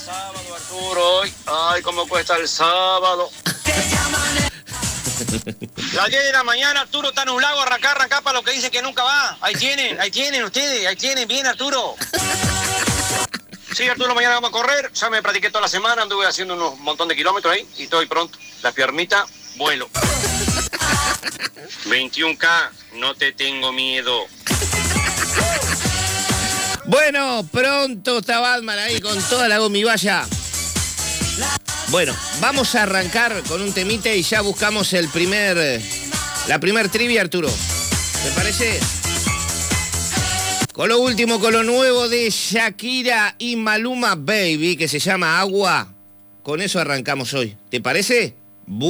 sábado, Arturo, hoy. Ay, cómo cuesta el sábado. Las 10 de la mañana, Arturo, está nublado, arrancar para los que dicen que nunca va. Ahí tienen ustedes, bien, Arturo. Sí, Arturo, mañana vamos a correr. Ya me practiqué toda la semana, anduve haciendo unos montón de kilómetros ahí y estoy pronto. La piernita, vuelo. 21K, no te tengo miedo. Bueno, pronto está Batman ahí con toda la gomivalla. Bueno, vamos a arrancar con un temite y ya buscamos la primer trivia, Arturo. ¿Te parece? Con lo último, con lo nuevo de Shakira y Maluma Baby, que se llama Agua. Con eso arrancamos hoy. ¿Te parece?